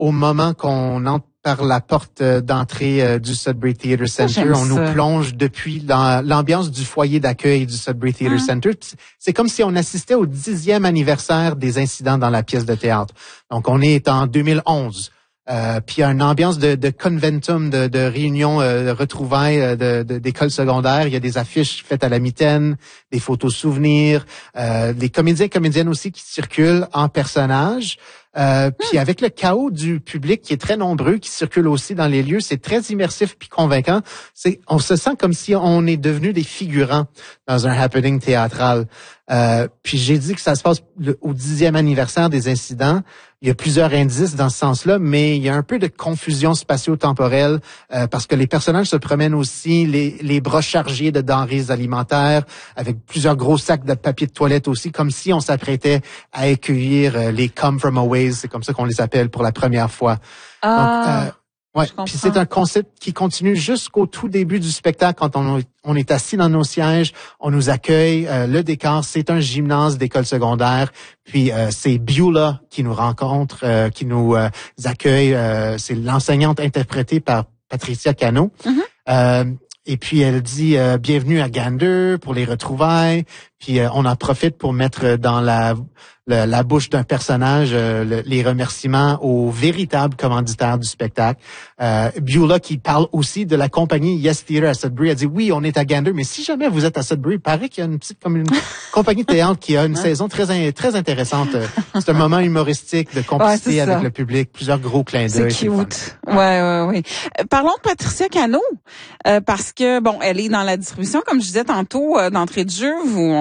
au moment qu'on entre par la porte d'entrée du Sudbury Theatre Center. On nous plonge depuis dans l'ambiance du foyer d'accueil du Sudbury Theatre Center. C'est comme si on assistait au 10e anniversaire des incidents dans la pièce de théâtre. Donc, on est en 2011. Puis il y a une ambiance de conventum, de réunion, retrouvailles d'école secondaire. Il y a des affiches faites à la mitaine, des photos souvenirs, des comédiens et comédiennes aussi qui circulent en personnages. Puis avec le chaos du public qui est très nombreux, qui circule aussi dans les lieux, c'est très immersif puis convaincant. On se sent comme si on est devenu des figurants dans un happening théâtral. Puis j'ai dit que ça se passe au 10e anniversaire des incidents. Il y a plusieurs indices dans ce sens-là, mais il y a un peu de confusion spatio-temporelle parce que les personnages se promènent aussi les bras chargés de denrées alimentaires, avec plusieurs gros sacs de papier de toilette aussi, comme si on s'apprêtait à accueillir les Come From Away, c'est comme ça qu'on les appelle pour la première fois. Donc, ouais, puis c'est un concept qui continue jusqu'au tout début du spectacle quand on est assis dans nos sièges, on nous accueille, le décor, c'est un gymnase d'école secondaire, puis c'est Beulah qui nous rencontre, qui nous accueille, c'est l'enseignante interprétée par Patricia Cano. Et puis elle dit bienvenue à Gander pour les retrouvailles, puis on en profite pour mettre dans la bouche d'un personnage les remerciements au véritable commanditaire du spectacle. Beulah qui parle aussi de la compagnie Yes Theatre à Sudbury. Elle dit oui, on est à Gander, mais si jamais vous êtes à Sudbury, il paraît qu'il y a une compagnie de théâtre qui a une saison très intéressante. C'est un moment humoristique de complicité avec le public, plusieurs gros clins d'œil. C'est cute. Ouais. Parlons de Patricia Cano, parce que bon, elle est dans la distribution, comme je disais tantôt d'entrée de jeu.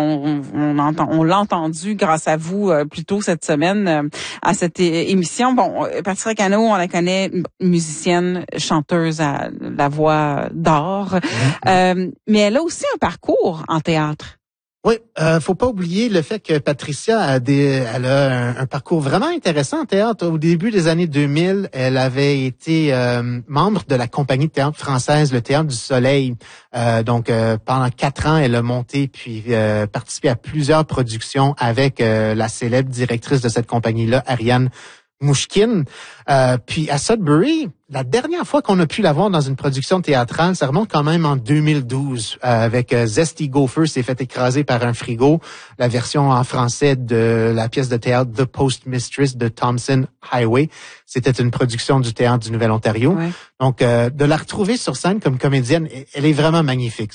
On l'a entendu grâce à vous plus tôt cette semaine à cette émission. Bon, Patricia Cano, on la connaît, musicienne, chanteuse à la voix d'or, mais elle a aussi un parcours en théâtre. Oui, faut pas oublier le fait que Patricia elle a un parcours vraiment intéressant en théâtre. Au début des années 2000, elle avait été membre de la compagnie de théâtre française, le Théâtre du Soleil. Donc, pendant 4 ans, elle a monté puis participé à plusieurs productions avec la célèbre directrice de cette compagnie-là, Ariane Mouchkine. Puis à Sudbury, la dernière fois qu'on a pu la voir dans une production théâtrale, ça remonte quand même en 2012 avec Zesty Gopher s'est fait écraser par un frigo, la version en français de la pièce de théâtre The Postmistress de Thompson Highway. C'était une production du Théâtre du Nouvel-Ontario. Ouais. Donc, de la retrouver sur scène comme comédienne, elle est vraiment magnifique.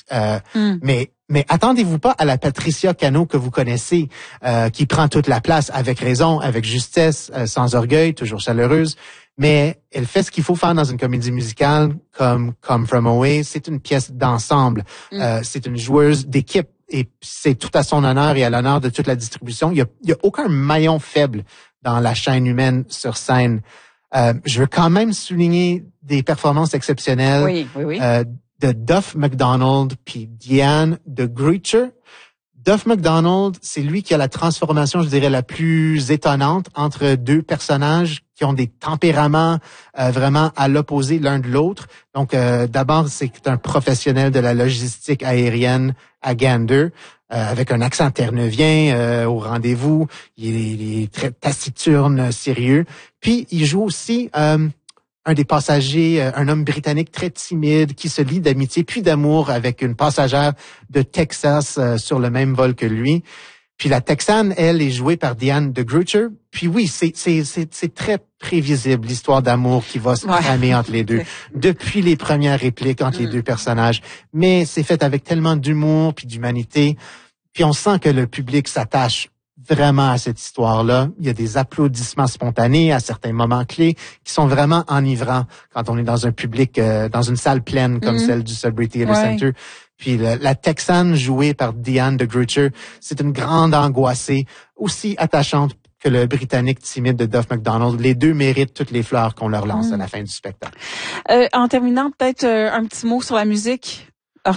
Mais attendez-vous pas à la Patricia Cano que vous connaissez, qui prend toute la place avec raison, avec justesse, sans orgueil, toujours chaleureuse. Mais elle fait ce qu'il faut faire dans une comédie musicale comme Come From Away. C'est une pièce d'ensemble. C'est une joueuse d'équipe et c'est tout à son honneur et à l'honneur de toute la distribution. Il y a aucun maillon faible dans la chaîne humaine sur scène. Je veux quand même souligner des performances exceptionnelles de Duff McDonald puis Diane de Gruyter. Duff McDonald, c'est lui qui a la transformation, je dirais, la plus étonnante entre deux personnages qui ont des tempéraments vraiment à l'opposé l'un de l'autre. Donc, d'abord, c'est un professionnel de la logistique aérienne à Gander, avec un accent terre-neuvien au rendez-vous. Il est très taciturne, sérieux. Puis, il joue aussi un des passagers, un homme britannique très timide qui se lie d'amitié puis d'amour avec une passagère de Texas sur le même vol que lui. Puis la Texane, elle, est jouée par Diane de Gruyter. Puis oui, c'est très prévisible l'histoire d'amour qui va se tramer entre les deux depuis les premières répliques entre les deux personnages. Mais c'est fait avec tellement d'humour puis d'humanité. Puis on sent que le public s'attache vraiment à cette histoire-là. Il y a des applaudissements spontanés à certains moments clés qui sont vraiment enivrants quand on est dans un public, dans une salle pleine comme celle du Sudbury Theatre Center. Puis la Texane jouée par Diane de Gruyter, c'est une grande angoissée, aussi attachante que le Britannique timide de Duff McDonald. Les deux méritent toutes les fleurs qu'on leur lance à la fin du spectacle. En terminant, peut-être un petit mot sur la musique.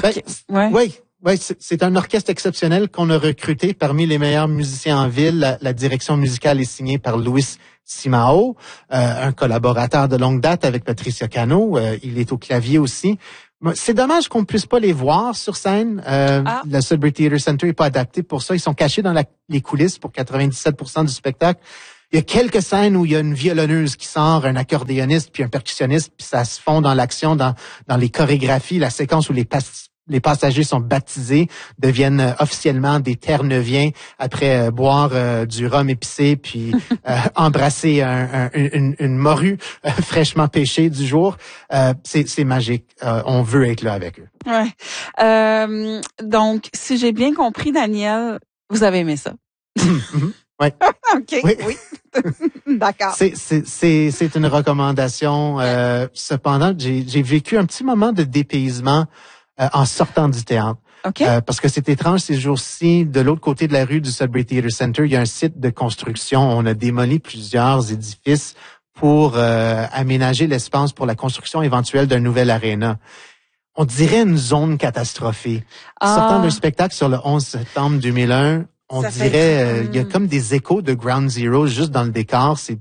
Oui, c'est un orchestre exceptionnel qu'on a recruté parmi les meilleurs musiciens en ville. La direction musicale est signée par Louis Simao, un collaborateur de longue date avec Patricia Cano. Il est au clavier aussi. C'est dommage qu'on ne puisse pas les voir sur scène. Le Sudbury Theatre Center n'est pas adapté pour ça. Ils sont cachés dans les coulisses pour 97% du spectacle. il y a quelques scènes où il y a une violonneuse qui sort, un accordéoniste puis un percussionniste, puis ça se fond dans l'action, dans les chorégraphies, la séquence où les passagers sont baptisés, deviennent officiellement des Terre-Neuviens après boire du rhum épicé puis embrasser une morue fraîchement pêchée du jour. C'est magique. On veut être là avec eux. Ouais. Donc, si j'ai bien compris, Daniel, vous avez aimé ça. Ouais. OK. Oui. D'accord. C'est une recommandation. Cependant, j'ai vécu un petit moment de dépaysement en sortant du théâtre. Okay. Parce que c'est étrange ces jours-ci, de l'autre côté de la rue du Sudbury Theatre Center, il y a un site de construction. On a démoli plusieurs édifices pour aménager l'espace pour la construction éventuelle d'un nouvel aréna. On dirait une zone catastrophée. Sortant d'un spectacle sur le 11 septembre 2001, on dirait il y a comme des échos de Ground Zero juste dans le décor. C'est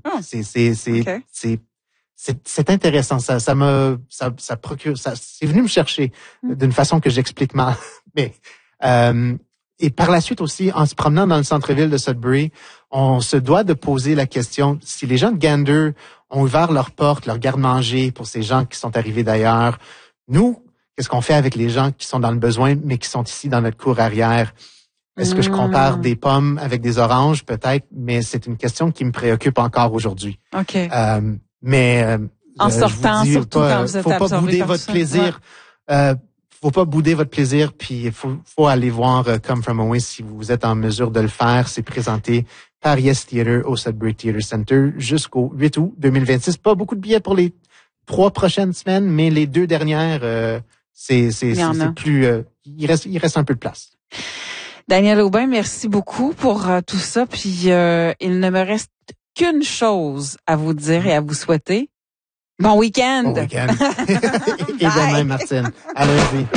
intéressant. Ça procure, c'est venu me chercher d'une façon que j'explique mal. Mais et par la suite aussi, en se promenant dans le centre-ville de Sudbury, on se doit de poser la question si les gens de Gander ont ouvert leurs portes, leurs garde-manger pour ces gens qui sont arrivés d'ailleurs. Nous, qu'est-ce qu'on fait avec les gens qui sont dans le besoin mais qui sont ici dans notre cour arrière? Est-ce que je compare des pommes avec des oranges? Peut-être, mais c'est une question qui me préoccupe encore aujourd'hui. OK. Mais en sortant, je vous dis, surtout quand vous êtes faut pas bouder votre plaisir. Faut pas bouder votre plaisir, puis il faut aller voir Come From Away si vous êtes en mesure de le faire. C'est présenté par Yes Theatre au Sudbury Theatre Center jusqu'au 8 août 2026. Pas beaucoup de billets pour les 3 prochaines semaines, mais les 2 dernières, c'est plus. Il reste un peu de place. Daniel Aubin, merci beaucoup pour tout ça. Puis il ne me reste qu'une chose à vous dire et à vous souhaiter. Bon week-end. Bon week-end. Et demain, Martine. À lundi.